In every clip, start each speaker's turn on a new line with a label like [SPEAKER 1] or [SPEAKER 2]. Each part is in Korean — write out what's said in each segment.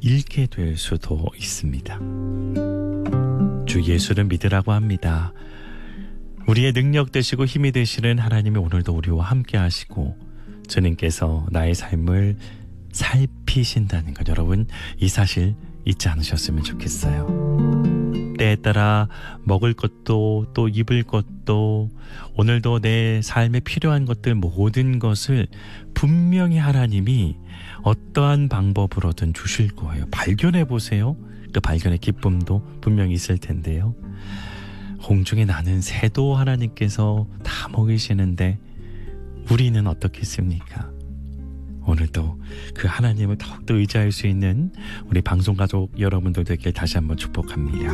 [SPEAKER 1] 잃게 될 수도 있습니다. 주 예수를 믿으라고 합니다. 우리의 능력 되시고 힘이 되시는 하나님이 오늘도 우리와 함께 하시고 주님께서 나의 삶을 살피신다는 것, 여러분 이 사실 잊지 않으셨으면 좋겠어요. 때에 따라 먹을 것도 또 입을 것도 오늘도 내 삶에 필요한 것들 모든 것을 분명히 하나님이 어떠한 방법으로든 주실 거예요. 발견해 보세요. 그 발견의 기쁨도 분명히 있을 텐데요. 공중에 나는 새도 하나님께서 다 먹이시는데 우리는 어떻겠습니까? 오늘도 그 하나님을 더욱더 의지할 수 있는 우리 방송가족 여러분들 되길 다시 한번 축복합니다.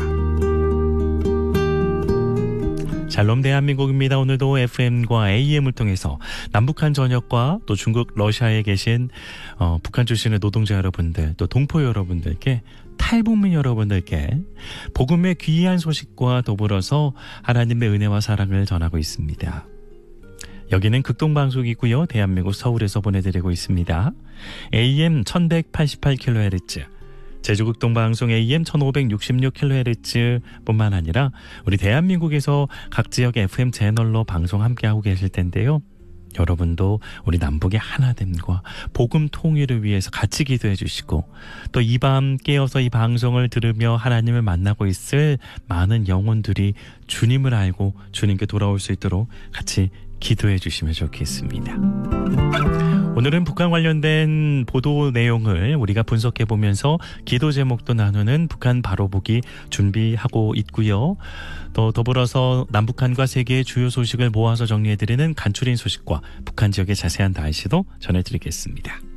[SPEAKER 1] 샬롬 대한민국입니다. 오늘도 FM과 AM을 통해서 남북한 전역과 또 중국 러시아에 계신 북한 출신의 노동자 여러분들, 또 동포 여러분들께, 탈북민 여러분들께 복음의 귀한 소식과 더불어서 하나님의 은혜와 사랑을 전하고 있습니다. 여기는 극동방송이고요. 대한민국 서울에서 보내드리고 있습니다. AM 1188kHz, 제주 극동방송 AM 1566kHz 뿐만 아니라 우리 대한민국에서 각 지역 FM 채널로 방송 함께하고 계실 텐데요. 여러분도 우리 남북의 하나됨과 복음 통일을 위해서 같이 기도해 주시고, 또 이 밤 깨어서 이 방송을 들으며 하나님을 만나고 있을 많은 영혼들이 주님을 알고 주님께 돌아올 수 있도록 같이 기도해 주시면 좋겠습니다. 오늘은 북한 관련된 보도 내용을 우리가 분석해 보면서 기도 제목도 나누는 북한 바로보기 준비하고 있고요. 또 더불어서 남북한과 세계의 주요 소식을 모아서 정리해드리는 간추린 소식과 북한 지역의 자세한 날씨도 전해드리겠습니다.